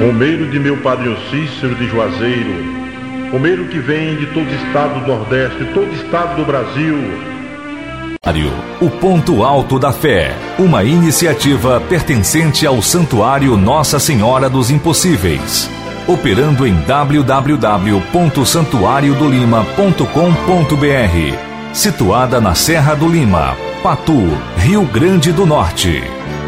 Romeiro de meu padre Cícero de Juazeiro, romeiro que vem de todo estado do Nordeste, todo estado do Brasil. O Ponto Alto da Fé, uma iniciativa pertencente ao Santuário Nossa Senhora dos Impossíveis, operando em www.santuariodolima.com.br, situada na Serra do Lima, Patu, Rio Grande do Norte.